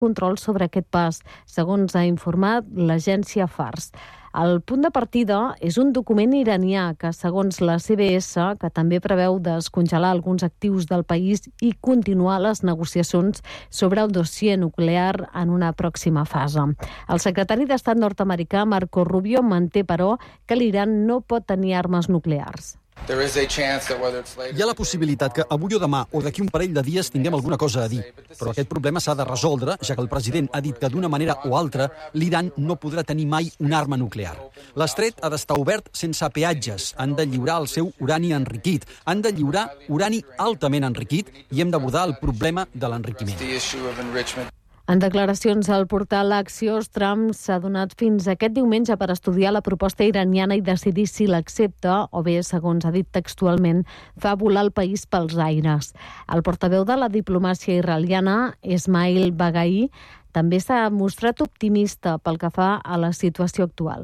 control sobre aquest pas, segons ha informat l'agència Fars. El punt de partida és un document iranià que, segons la CBS, que també preveu descongelar alguns actius del país i continuar les negociacions sobre el dossier nuclear en una pròxima fase. El secretari d'Estat nord-americà, Marco Rubio, manté, però, que l'Iran no pot tenir armes nuclears. Hi ha la possibilitat que avui o demà o d'aquí un parell de dies tinguem alguna cosa a dir, però aquest problema s'ha de resoldre, ja que el president ha dit que d'una manera o altra l'Iran no podrà tenir mai una arma nuclear. L'estret ha d'estar obert sense peatges, han de lliurar el seu urani enriquit, han de lliurar urani altament enriquit i hem d'abordar el problema de l'enriquiment. En declaracions al portal Axios, Trump s'ha donat fins aquest diumenge per estudiar la proposta iraniana i decidir si l'accepta o bé, segons ha dit textualment, fa volar el país pels aires. El portaveu de la diplomàcia israeliana, Ismail Baghai, també s'ha mostrat optimista pel que fa a la situació actual.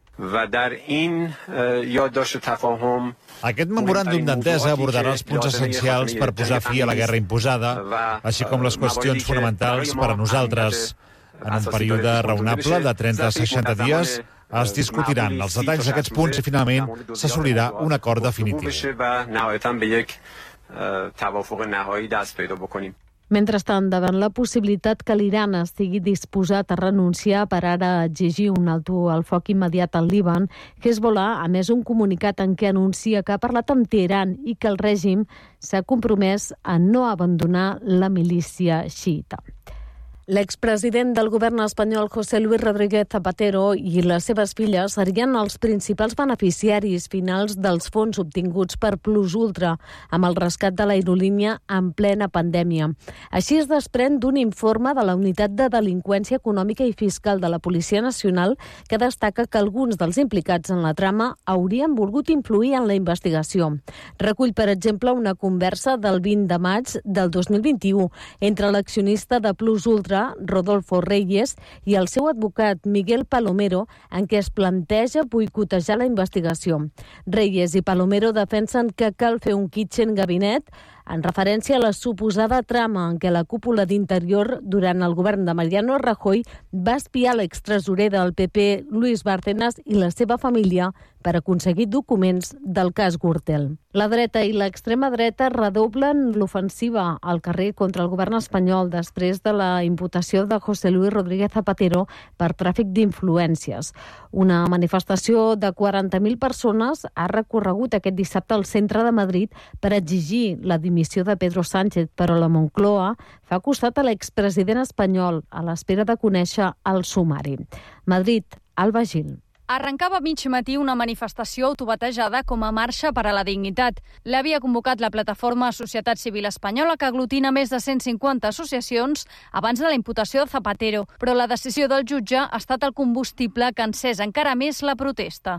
Aquest memoràndum d'entesa abordarà els punts essencials per posar fi a la guerra imposada, així com les qüestions fonamentals per a nosaltres. En un període raonable de 30 a 60 dies es discutiran els detalls d'aquests punts i finalment s'assolirà un acord definitiu. Mentrestant, davant la possibilitat que l'Iran estigui disposat a renunciar per ara exigir un alto al foc immediat al Líban, Hezbollah ha emès un comunicat en què anuncia que ha parlat amb Teheran i que el règim s'ha compromès a no abandonar la milícia xiita. L'expresident del govern espanyol, José Luis Rodríguez Zapatero, i les seves filles serien els principals beneficiaris finals dels fons obtinguts per Plus Ultra amb el rescat de l'aerolínia en plena pandèmia. Així es desprèn d'un informe de la Unitat de Delinqüència Econòmica i Fiscal de la Policia Nacional que destaca que alguns dels implicats en la trama haurien volgut influir en la investigació. Recull, per exemple, una conversa del 20 de maig del 2021 entre l'accionista de Plus Ultra, Rodolfo Reyes, i el seu advocat Miguel Palomero, en què es planteja boicotejar la investigació. Reyes i Palomero defensen que cal fer un kitchen gabinet en referència a la suposada trama en què la cúpula d'Interior durant el govern de Mariano Rajoy va espiar l'extresorer del PP, Luis Bárcenas, i la seva família per aconseguir documents del cas Gürtel. La dreta i l'extrema dreta redoblen l'ofensiva al carrer contra el govern espanyol després de la imputació de José Luis Rodríguez Zapatero per tràfic d'influències. Una manifestació de 40.000 persones ha recorregut aquest dissabte al centre de Madrid per exigir la dimissió de Pedro Sánchez, però la Moncloa fa costat a l'expresident espanyol a l'espera de conèixer el sumari. Madrid, Alba Gil. Arrencava a mig matí una manifestació autobatejada com a Marxa per a la Dignitat. L'havia convocat la plataforma Societat Civil Espanyola, que aglutina més de 150 associacions abans de la imputació de Zapatero, però la decisió del jutge ha estat el combustible que ha encès encara més la protesta.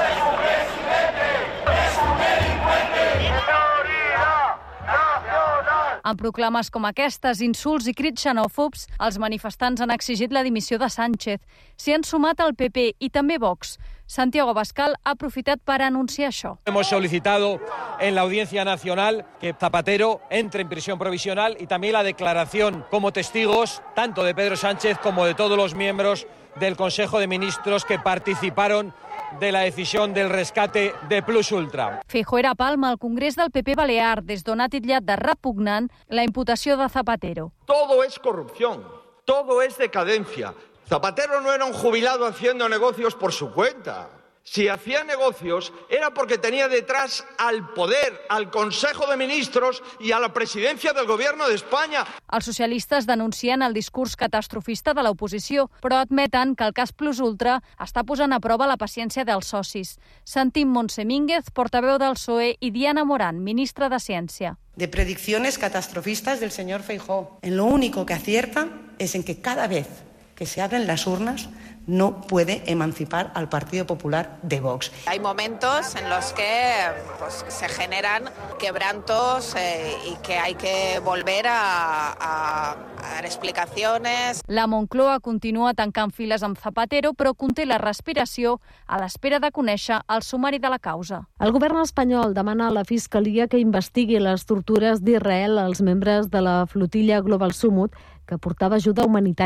En proclames com aquestes, insults i crits xenòfobs, els manifestants han exigit la dimissió de Sánchez. S'hi han sumat el PP i també Vox. Santiago Abascal ha aprofitat per anunciar això. Hemos solicitado en la Audiencia Nacional que Zapatero entre en prisión provisional y también la declaración como testigos tanto de Pedro Sánchez como de todos los miembros del Consejo de Ministros que participaron de la decisión del rescate de Plus Ultra. Feijóo era Palma al Congrés del PP Balear, des d'on ha titllat de repugnant la imputació de Zapatero. Todo es corrupción, todo es decadencia. Zapatero no era un jubilado haciendo negocios por su cuenta. Si hacía negocios era porque tenía detrás al poder, al Consejo de Ministros y a la presidencia del Gobierno de España. Els socialistes denuncien el discurs catastrofista de l'oposició, però admeten que el cas Plus Ultra està posant a prova la paciència dels socis. Sentim Montse Mínguez, portaveu del PSOE, i Diana Morán, ministra de Ciència. De predicciones catastrofistas del señor Feijóo. En lo único que acierta es en que cada vez que se abren las urnas no puede emancipar al Partido Popular de Vox. Hay momentos en los que se generan quebrantos y que hay que volver a dar explicaciones. La Moncloa continua tancant files amb Zapatero, però conté la respiració a l'espera de conèixer el sumari de la causa. El govern espanyol demana a la Fiscalia que investigui les tortures d'Israel als membres de la flotilla Global Summit que portava ajuda humanitària